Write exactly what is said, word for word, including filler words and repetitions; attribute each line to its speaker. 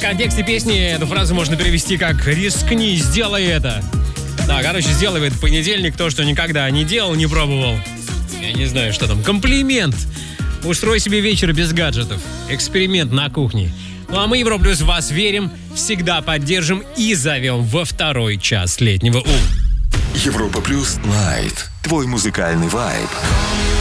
Speaker 1: контексте песни эту фразу можно перевести как «рискни, сделай это». Да, короче, сделай в этот понедельник то, что никогда не делал, не пробовал. Я не знаю, что там. Комплимент. Устрой себе вечер без гаджетов. Эксперимент на кухне. Ну а мы, Европа Плюс, в вас верим, всегда поддержим и зовем во второй час летнего У.
Speaker 2: Европа Плюс Лайт. Твой музыкальный вайб.